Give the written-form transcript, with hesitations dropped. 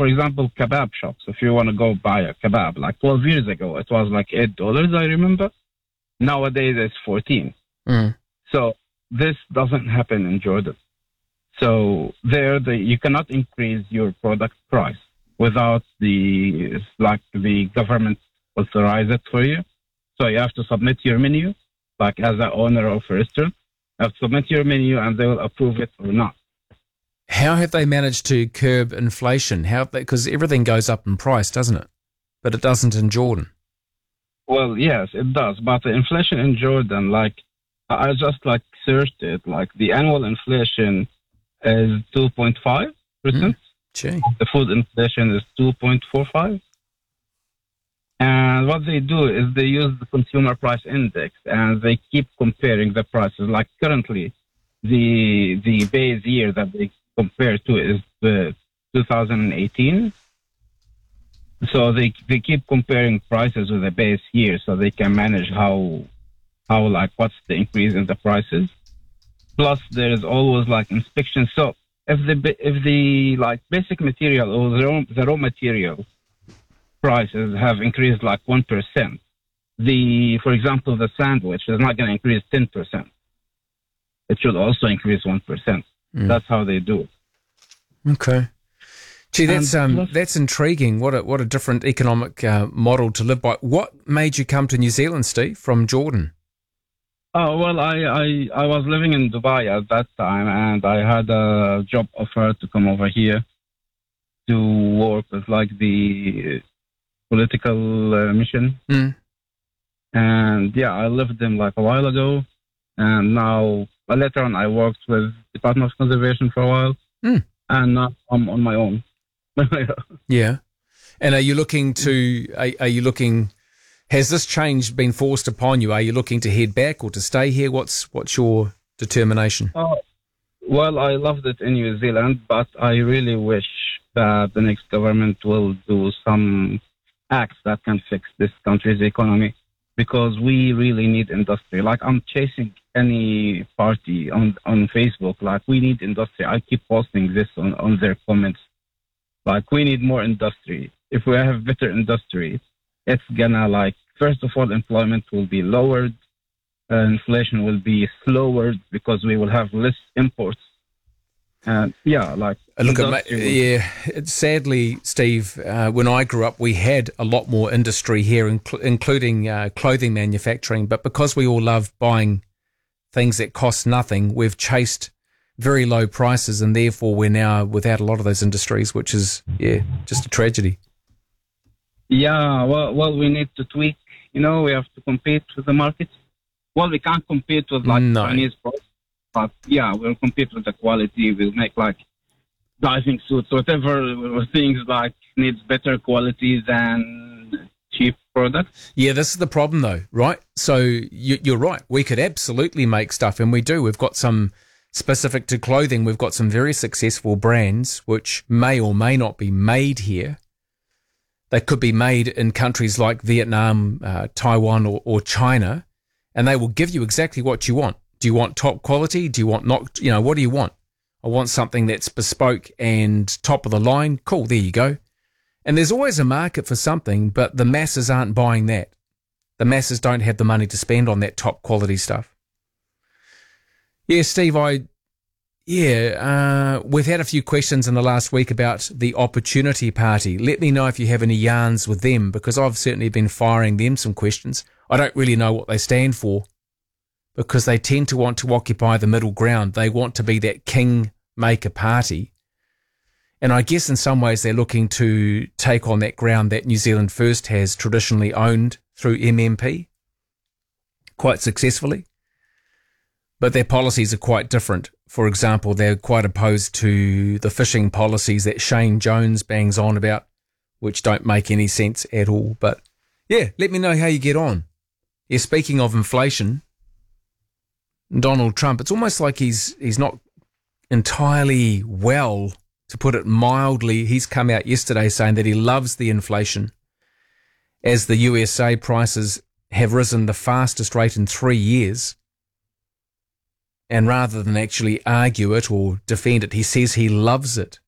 for example, kebab shops. If you want to go buy a kebab, like 12 years ago, it was like $8, I remember. Nowadays, it's 14. So this doesn't happen in Jordan. So you cannot increase your product price without the government authorize it for you. So you have to submit your menu, like as an owner of a restaurant. You have to submit your menu and they will approve it or not. How have they managed to curb inflation? Because everything goes up in price, doesn't it? But it doesn't in Jordan. Well, yes, it does. But the inflation in Jordan, like I just searched it, like the annual inflation is 2.5%. The food inflation is 2.45. And what they do is they use the consumer price index and they keep comparing the prices. Like currently, the base year that they compare to is the 2018. So they keep comparing prices with the base year so they can manage how what's the increase in the prices. Plus there is always inspection. So if the basic material or the raw material prices have increased 1%, for example, the sandwich is not going to increase 10%. It should also increase 1%. That's how they do it. Okay. Gee, that's intriguing. What a different economic model to live by. What made you come to New Zealand, Steve, from Jordan? Oh, well, I was living in Dubai at that time, and I had a job offer to come over here to work with the political mission. And yeah, I left them a while ago, and now later on I worked with Department of Conservation for a while, and now I'm on my own. Yeah. And are you looking, has this change been forced upon you? Are you looking to head back or to stay here? What's your determination? Well, I loved it in New Zealand, but I really wish that the next government will do some acts that can fix this country's economy, because we really need industry. I'm chasing any party on Facebook. We need industry. I keep posting this on their comments. We need more industry. If we have better industry, it's gonna first of all, employment will be lowered, inflation will be slower because we will have less imports. And sadly, Steve, when I grew up, we had a lot more industry here, including clothing manufacturing. But because we all love buying things that cost nothing, we've chased very low prices, and therefore we're now without a lot of those industries, which is just a tragedy. Yeah, well, we need to tweak. We have to compete with the market. Well, we can't compete with Chinese products, but yeah, we'll compete with the quality. We'll make diving suits, whatever things needs better quality than cheap products. Yeah, this is the problem though, right? So you're right. We could absolutely make stuff, and we do. We've got some specific to clothing. We've got some very successful brands which may or may not be made here. They could be made in countries like Vietnam, Taiwan, or China, and they will give you exactly what you want. Do you want top quality? Do you want not? What do you want? I want something that's bespoke and top of the line. Cool, there you go. And there's always a market for something, but the masses aren't buying that. The masses don't have the money to spend on that top quality stuff. Yeah, Steve, we've had a few questions in the last week about the Opportunity Party. Let me know if you have any yarns with them, because I've certainly been firing them some questions. I don't really know what they stand for, because they tend to want to occupy the middle ground. They want to be that kingmaker party. And I guess in some ways they're looking to take on that ground that New Zealand First has traditionally owned through MMP quite successfully. But their policies are quite different. For example, they're quite opposed to the fishing policies that Shane Jones bangs on about, which don't make any sense at all. But yeah, let me know how you get on. Yeah, speaking of inflation, Donald Trump, it's almost like he's not entirely well, to put it mildly. He's come out yesterday saying that he loves the inflation, as the USA prices have risen the fastest rate in 3 years. And rather than actually argue it or defend it, he says he loves it.